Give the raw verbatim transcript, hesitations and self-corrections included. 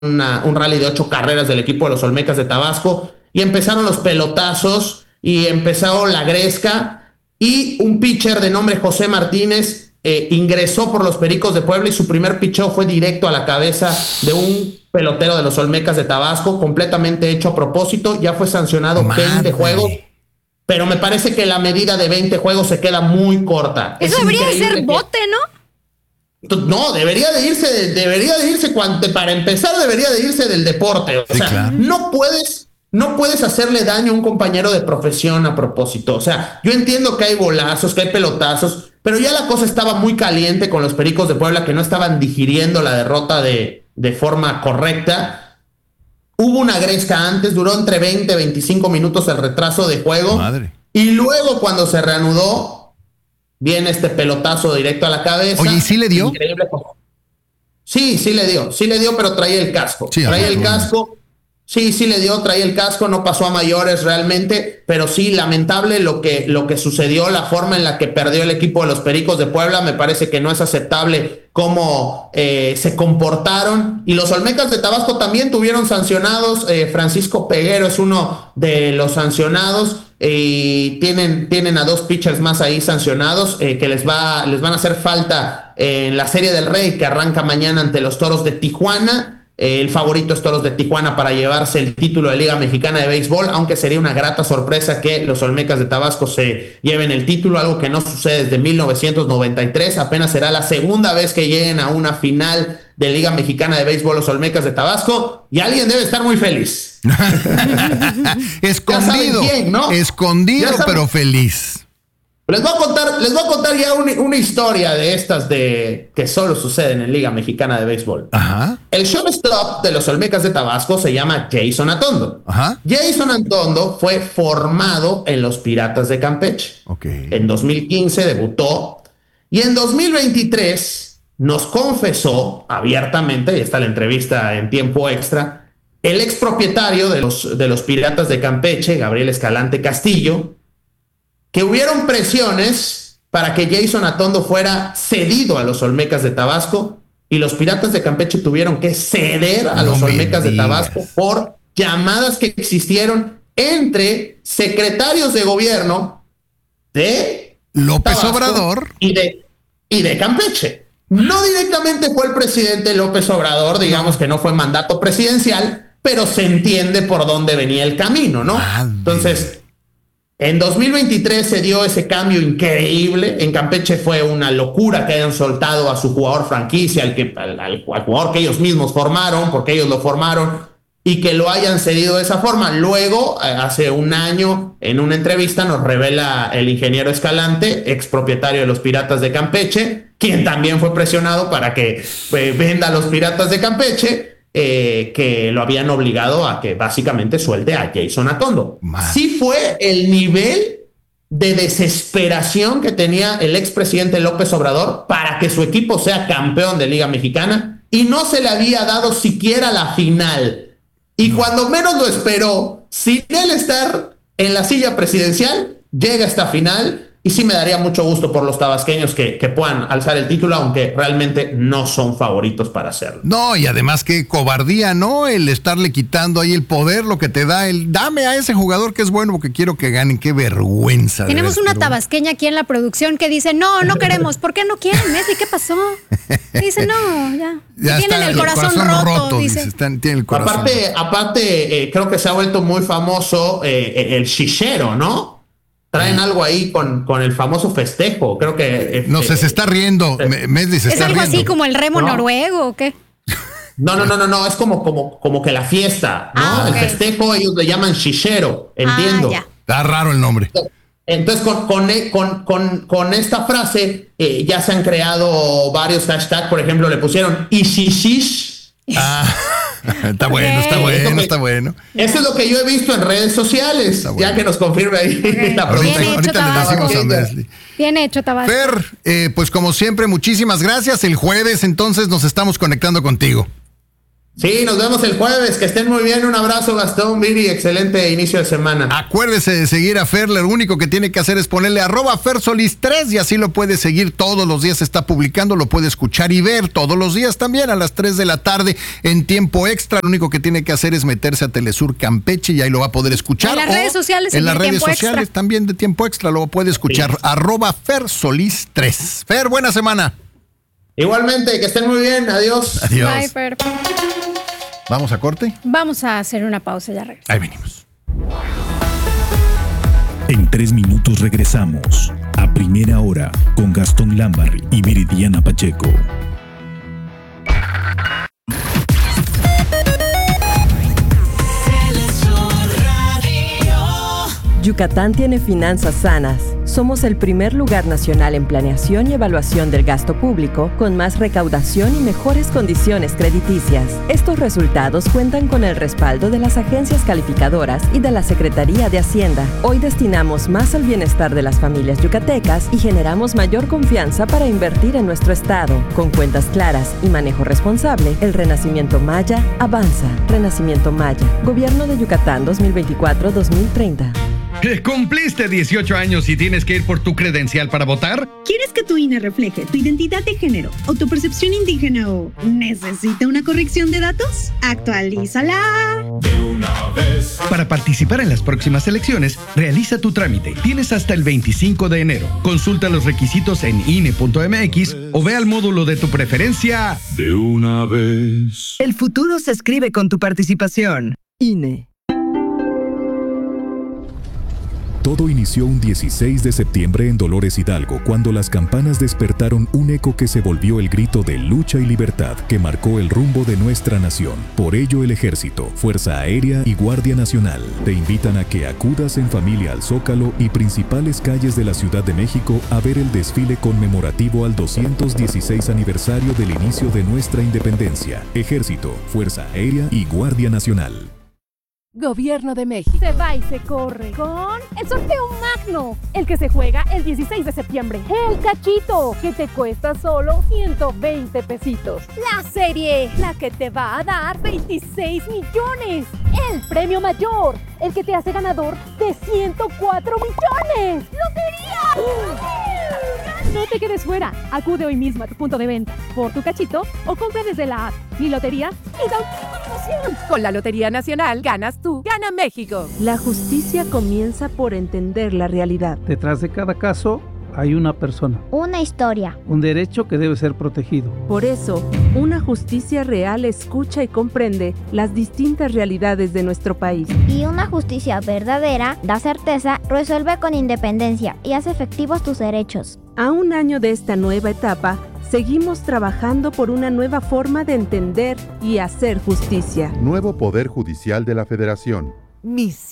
una, un rally de ocho carreras del equipo de los Olmecas de Tabasco, y empezaron los pelotazos, y empezó la gresca, y un pitcher de nombre José Martínez eh, ingresó por los Pericos de Puebla, y su primer picheo fue directo a la cabeza de un pelotero de los Olmecas de Tabasco, completamente hecho a propósito. Ya fue sancionado Madre. veinte juegos, pero me parece que la medida de veinte juegos se queda muy corta. Eso es debería ser que... bote, ¿no? No, debería de irse, debería de irse cuando, para empezar, debería de irse del deporte. O sí, sea, claro. no puedes, no puedes hacerle daño a un compañero de profesión a propósito. O sea, yo entiendo que hay bolazos, que hay pelotazos, pero ya la cosa estaba muy caliente con los Pericos de Puebla, que no estaban digiriendo la derrota de, de forma correcta. Hubo una gresca antes, duró entre veinte y veinticinco minutos el retraso de juego. Madre. Y luego, cuando se reanudó, viene este pelotazo directo a la cabeza. Oye, ¿y sí le dio? Increíble. Sí, sí le dio, sí le dio, pero traía el casco. Sí, traía el casco. Sí, sí le dio, traía el casco, no pasó a mayores realmente, pero sí, lamentable lo que, lo que sucedió, la forma en la que perdió el equipo de los Pericos de Puebla. Me parece que no es aceptable cómo eh, se comportaron, y los Olmecas de Tabasco también tuvieron sancionados. eh, Francisco Peguero es uno de los sancionados, y tienen, tienen a dos pitchers más ahí sancionados, eh, que les, va, les van a hacer falta en la Serie del Rey, que arranca mañana ante los Toros de Tijuana. El favorito es Toros de Tijuana para llevarse el título de Liga Mexicana de Béisbol, aunque sería una grata sorpresa que los Olmecas de Tabasco se lleven el título, algo que no sucede desde mil novecientos noventa y tres. Apenas será la segunda vez que lleguen a una final de Liga Mexicana de Béisbol los Olmecas de Tabasco, y alguien debe estar muy feliz. Escondido, quién, ¿no? Escondido pero feliz. Les voy a contar, les voy a contar ya una, una historia de estas de que solo suceden en Liga Mexicana de Béisbol. Ajá. El shortstop de los Olmecas de Tabasco se llama Jason Atondo. Ajá. Jason Atondo fue formado en los Piratas de Campeche. Okay. En dos mil quince debutó, y en dos mil veintitrés nos confesó abiertamente, y está la entrevista en tiempo extra, el expropietario de los, de los Piratas de Campeche, Gabriel Escalante Castillo, que hubieron presiones para que Jason Atondo fuera cedido a los Olmecas de Tabasco, y los Piratas de Campeche tuvieron que ceder a no los Olmecas de Tabasco por llamadas que existieron entre secretarios de gobierno de López Tabasco Obrador y de, y de Campeche. No directamente fue el presidente López Obrador, digamos que no fue mandato presidencial, pero se entiende por dónde venía el camino, ¿no? Madre. Entonces, en dos mil veintitrés se dio ese cambio increíble. En Campeche fue una locura que hayan soltado a su jugador franquicia, al, que, al, al, al jugador que ellos mismos formaron, porque ellos lo formaron, y que lo hayan cedido de esa forma. Luego, hace un año, en una entrevista nos revela el ingeniero Escalante, expropietario de los Piratas de Campeche, quien también fue presionado para que eh, venda a los Piratas de Campeche, Eh, que lo habían obligado a que básicamente suelte a Jason Atondo. Man. Sí fue el nivel de desesperación que tenía el expresidente López Obrador para que su equipo sea campeón de Liga Mexicana, y no se le había dado siquiera la final. Y no. Cuando menos lo esperó, sin él estar en la silla presidencial, llega esta final. Y sí me daría mucho gusto por los tabasqueños que, que puedan alzar el título, aunque realmente no son favoritos para hacerlo. No, y además qué cobardía, ¿no? El estarle quitando ahí el poder, lo que te da el dame a ese jugador que es bueno porque quiero que ganen. Qué vergüenza. Tenemos una tabasqueña aquí en la producción que dice, no, no queremos. ¿Por qué no quieren, Messi? ¿Qué pasó? Dice, no, ya. ya tienen el corazón, el corazón roto, roto, dice. dice. Están, tienen el corazón aparte, roto. aparte eh, creo que se ha vuelto muy famoso eh, el chichero, ¿no? Traen algo ahí con, con el famoso festejo, creo que... Este, no sé, se está riendo, eh, Mesli se ¿Es está algo riendo. así como el remo ¿No? noruego o qué? No, no, no, no, no, es como, como, como que la fiesta, ¿no? Ah, okay. El festejo ellos le llaman chichero, entiendo. Ah, ya. Está raro el nombre. Entonces, con, con, con, con, con esta frase eh, ya se han creado varios hashtags. Por ejemplo, le pusieron Ishishish. Ah, está bueno, okay. está bueno, que, está bueno. Eso es lo que yo he visto en redes sociales, bueno. Ya que nos confirme ahí okay. la ahorita, ahorita le decimos a Mesli. Bien hecho, Tabasco. Fer, eh, pues como siempre, muchísimas gracias. El jueves entonces nos estamos conectando contigo. Sí, nos vemos el jueves. Que estén muy bien. Un abrazo, Gastón, Viri. Excelente inicio de semana. Acuérdese de seguir a Fer. Lo único que tiene que hacer es ponerle arroba Fersolis tres y así lo puede seguir todos los días. Está publicando, lo puede escuchar y ver todos los días también a las tres de la tarde en tiempo extra. Lo único que tiene que hacer es meterse a Telesur Campeche y ahí lo va a poder escuchar. En las redes sociales. En las redes tiempo sociales extra. también de tiempo extra lo puede escuchar. Sí. Arroba Fersolis tres. Fer, buena semana. Igualmente, que estén muy bien. Adiós. Adiós. Bye, Fer. ¿Vamos a corte? Vamos a hacer una pausa, ya regresamos. Ahí venimos. En tres minutos regresamos a Primera Hora con Gastón Lambarri y Viridiana Pacheco. Yucatán tiene finanzas sanas. Somos el primer lugar nacional en planeación y evaluación del gasto público, con más recaudación y mejores condiciones crediticias. Estos resultados cuentan con el respaldo de las agencias calificadoras y de la Secretaría de Hacienda. Hoy destinamos más al bienestar de las familias yucatecas y generamos mayor confianza para invertir en nuestro estado. Con cuentas claras y manejo responsable, el Renacimiento Maya avanza. Renacimiento Maya. Gobierno de Yucatán dos mil veinticuatro a dos mil treinta. ¿Cumpliste dieciocho años y tienes que ir por tu credencial para votar? ¿Quieres que tu I N E refleje tu identidad de género o tu percepción indígena o necesita una corrección de datos? ¡Actualízala! De una vez. Para participar en las próximas elecciones, realiza tu trámite. Tienes hasta el veinticinco de enero. Consulta los requisitos en I N E punto M X o ve al módulo de tu preferencia. De una vez. El futuro se escribe con tu participación. I N E. Todo inició un dieciséis de septiembre en Dolores Hidalgo, cuando las campanas despertaron un eco que se volvió el grito de lucha y libertad que marcó el rumbo de nuestra nación. Por ello, el Ejército, Fuerza Aérea y Guardia Nacional te invitan a que acudas en familia al Zócalo y principales calles de la Ciudad de México a ver el desfile conmemorativo al doscientos dieciséis aniversario del inicio de nuestra independencia. Ejército, Fuerza Aérea y Guardia Nacional. Gobierno de México. Se va y se corre con el sorteo magno, el que se juega el dieciséis de septiembre. El cachito, que te cuesta solo ciento veinte pesitos. La serie, la que te va a dar veintiséis millones. El premio mayor, el que te hace ganador de ciento cuatro millones. ¡Lotería! No te quedes fuera. Acude hoy mismo a tu punto de venta por tu cachito o compra desde la app Mi Lotería y da una promoción. Con la Lotería Nacional ganas tú, gana México. La justicia comienza por entender la realidad. Detrás de cada caso hay una persona. Una historia. Un derecho que debe ser protegido. Por eso, una justicia real escucha y comprende las distintas realidades de nuestro país. Y una justicia verdadera da certeza, resuelve con independencia y hace efectivos tus derechos. A un año de esta nueva etapa, seguimos trabajando por una nueva forma de entender y hacer justicia. Nuevo Poder Judicial de la Federación. Misión.